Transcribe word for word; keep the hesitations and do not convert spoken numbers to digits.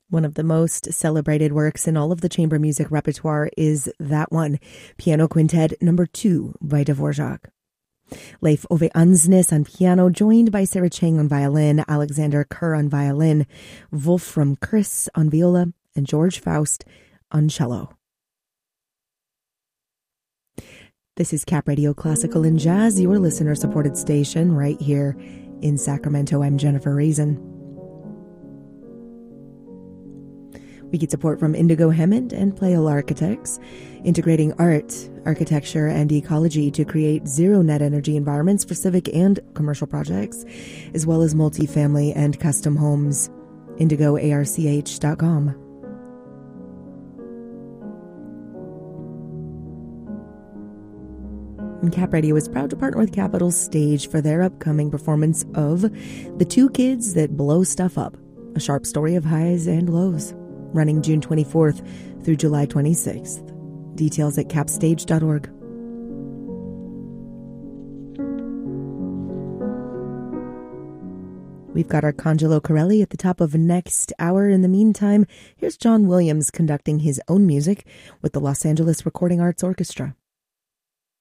One of the most celebrated works in all of the chamber music repertoire is that one, Piano Quintet number two by Dvorak. Leif Ove Ansnes on piano, joined by Sarah Chang on violin, Alexander Kerr on violin, Wolfram Chris on viola, and George Faust on cello. This is Cap Radio Classical and Jazz, your listener-supported station right here in Sacramento. I'm Jennifer Raisin. We get support from Indigo Hammond and Playal Architects, integrating art, architecture, and ecology to create zero-net energy environments for civic and commercial projects, as well as multifamily and custom homes. indigo arch dot com. And Cap Radio is proud to partner with Capitol Stage for their upcoming performance of The Two Kids That Blow Stuff Up, a sharp story of highs and lows, running June twenty-fourth through July twenty-sixth. Details at capstage dot org. We've got Arcangelo Corelli at the top of next hour. In the meantime, here's John Williams conducting his own music with the Los Angeles Recording Arts Orchestra.